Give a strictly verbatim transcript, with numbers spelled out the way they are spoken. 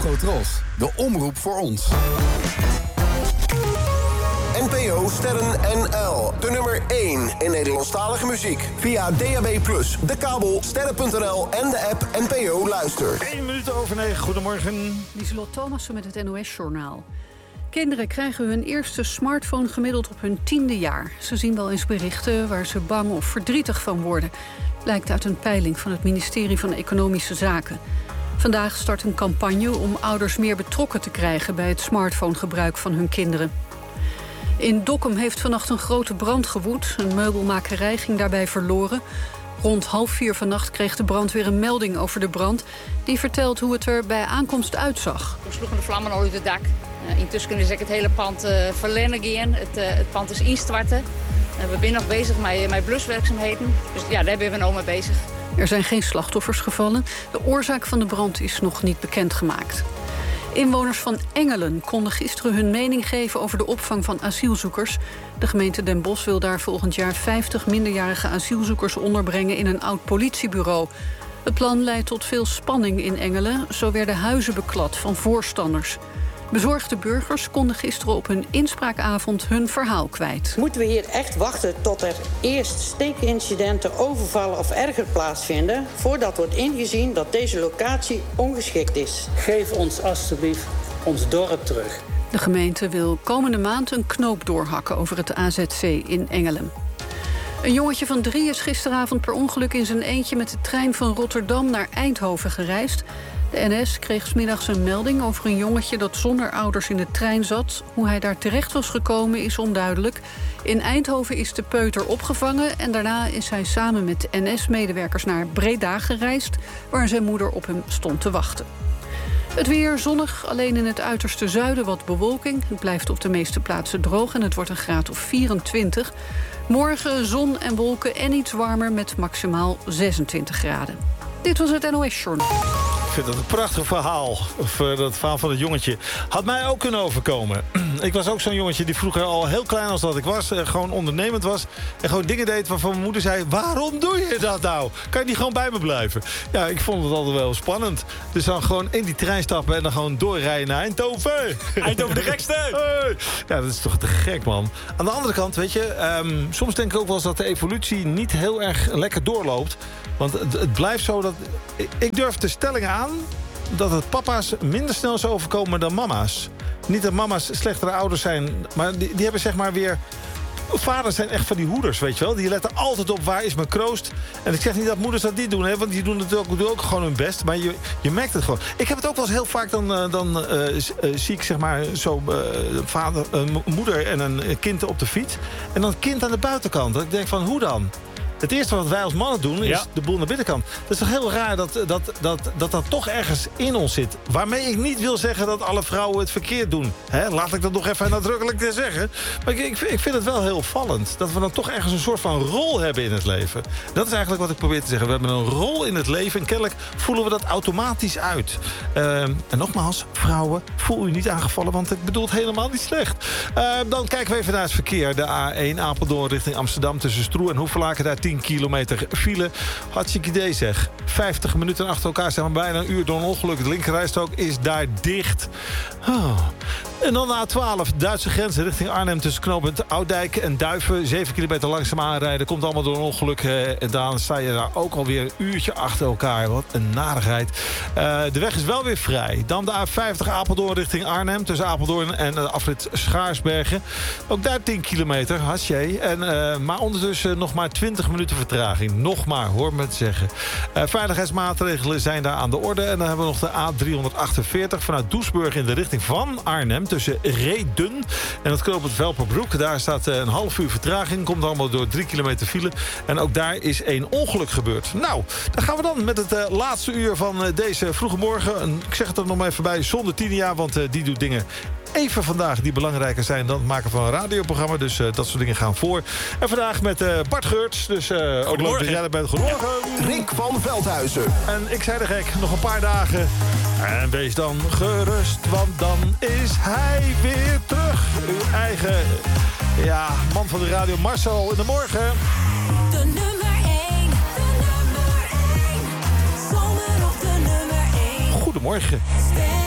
Tros, de omroep voor ons. N P O Sterren N L, de nummer één in Nederlandstalige muziek. Via D A B plus, de kabel, sterren punt n l en de app N P O Luister. één minuut over negen, goedemorgen. Lieselot Thomassen met het N O S-journaal. Kinderen krijgen hun eerste smartphone gemiddeld op hun tiende jaar. Ze zien wel eens berichten waar ze bang of verdrietig van worden. Blijkt uit een peiling van het ministerie van Economische Zaken. Vandaag start een campagne om ouders meer betrokken te krijgen bij het smartphonegebruik van hun kinderen. In Dokkum heeft vannacht een grote brand gewoed. Een meubelmakerij ging daarbij verloren. Rond half vier vannacht kreeg de brandweer een melding over de brand. Die vertelt hoe het er bij aankomst uitzag. We sloegen de vlammen uit het dak. Uh, intussen kunnen ze het hele pand uh, verlennen gaan. Het, uh, het pand is instorten. Uh, we zijn nog bezig met, met bluswerkzaamheden. Dus ja, daar zijn we nou mee bezig. Er zijn geen slachtoffers gevallen. De oorzaak van de brand is nog niet bekendgemaakt. Inwoners van Engelen konden gisteren hun mening geven over de opvang van asielzoekers. De gemeente Den Bosch wil daar volgend jaar vijftig minderjarige asielzoekers onderbrengen in een oud politiebureau. Het plan leidt tot veel spanning in Engelen. Zo werden huizen beklad van voorstanders. Bezorgde burgers konden gisteren op hun inspraakavond hun verhaal kwijt. Moeten we hier echt wachten tot er eerst steekincidenten, overvallen of erger plaatsvinden, voordat wordt ingezien dat deze locatie ongeschikt is? Geef ons alstublieft ons dorp terug. De gemeente wil komende maand een knoop doorhakken over het A Z C in Engelen. Een jongetje van drie is gisteravond per ongeluk in zijn eentje met de trein van Rotterdam naar Eindhoven gereisd. De N S kreeg 's middags een melding over een jongetje dat zonder ouders in de trein zat. Hoe hij daar terecht was gekomen is onduidelijk. In Eindhoven is de peuter opgevangen en daarna is hij samen met N S-medewerkers naar Breda gereisd, waar zijn moeder op hem stond te wachten. Het weer zonnig, alleen in het uiterste zuiden wat bewolking. Het blijft op de meeste plaatsen droog en het wordt een graad of vierentwintig. Morgen zon en wolken en iets warmer met maximaal zesentwintig graden. Dit was het N O S-journaal. Ik vind dat een prachtig verhaal. Of uh, dat verhaal van het jongetje. Had mij ook kunnen overkomen. Ik was ook zo'n jongetje die vroeger al heel klein als dat ik was. Uh, gewoon ondernemend was. En gewoon dingen deed waarvan mijn moeder zei: waarom doe je dat nou? Kan je niet gewoon bij me blijven? Ja, ik vond het altijd wel spannend. Dus dan gewoon in die trein stappen en dan gewoon doorrijden naar Eindhoven. Eindhoven de gekste! Hey. Ja, dat is toch te gek, man. Aan de andere kant, weet je, um, soms denk ik ook wel eens dat de evolutie niet heel erg lekker doorloopt. Want het, het blijft zo dat... Ik durf de stelling aan dat het papa's minder snel zou overkomen dan mama's. Niet dat mama's slechtere ouders zijn, maar die, die hebben zeg maar weer... Vaders zijn echt van die hoeders, weet je wel. Die letten altijd op waar is mijn kroost. En ik zeg niet dat moeders dat niet doen, hè, want die doen het ook, doen ook gewoon hun best. Maar je, je merkt het gewoon. Ik heb het ook wel eens heel vaak, dan, dan uh, zie ik zeg maar zo uh, vader, een moeder en een kind op de fiets. En dan een kind aan de buitenkant. Dat ik denk van, hoe dan? Het eerste wat wij als mannen doen, is ja. de boel naar binnenkant. Dat is toch heel raar dat dat, dat, dat dat toch ergens in ons zit. Waarmee ik niet wil zeggen dat alle vrouwen het verkeerd doen. He, laat ik dat nog even nadrukkelijk zeggen. Maar ik, ik, ik vind het wel heel opvallend. Dat we dan toch ergens een soort van rol hebben in het leven. Dat is eigenlijk wat ik probeer te zeggen. We hebben een rol in het leven en kennelijk voelen we dat automatisch uit. Uh, en nogmaals, vrouwen, voel u niet aangevallen, want ik bedoel het helemaal niet slecht. Uh, dan kijken we even naar het verkeer. De A één Apeldoorn richting Amsterdam tussen Stroe en Hoevelaken. Daar tien kilometer file. Hartstikke idee zeg. vijftig minuten achter elkaar, zeg maar bijna een uur door een ongeluk. De linkerrijstrook is daar dicht. Oh. En dan de A twaalf, Duitse grens richting Arnhem tussen knooppunt Oudijk en Duiven. zeven kilometer langzaam aanrijden. Komt allemaal door een ongeluk. Eh, en dan sta je daar ook alweer een uurtje achter elkaar. Wat een narigheid. Uh, de weg is wel weer vrij. Dan de A vijftig Apeldoorn richting Arnhem. Tussen Apeldoorn en de afrit Schaarsbergen. Ook daar tien kilometer. Hasje. En, uh, maar ondertussen nog maar twintig minuten vertraging. Nog maar, hoor me het zeggen. Uh, veiligheidsmaatregelen zijn daar aan de orde. En dan hebben we nog de A driehonderdachtenveertig vanuit Doesburg in de richting van Arnhem. Tussen Rheden en het knooppunt Velperbroek. Daar staat een half uur vertraging. Komt allemaal door drie kilometer file. En ook daar is één ongeluk gebeurd. Nou, dan gaan we dan met het uh, laatste uur van uh, deze vroege morgen. En ik zeg het er nog maar even bij, zonder Tinia, want uh, die doet dingen even vandaag die belangrijker zijn dan het maken van een radioprogramma. Dus uh, dat soort dingen gaan voor. En vandaag met uh, Bart Geurts. Dus uh, ook leuk dat jij er bent. Goedemorgen. Rick van Veldhuizen. En ik zei de gek, nog een paar dagen. En wees dan gerust, want dan is hij weer terug. Uw eigen ja, man van de radio, Marcel in de morgen. De nummer één. De nummer één. Zomer op de nummer één. Goedemorgen.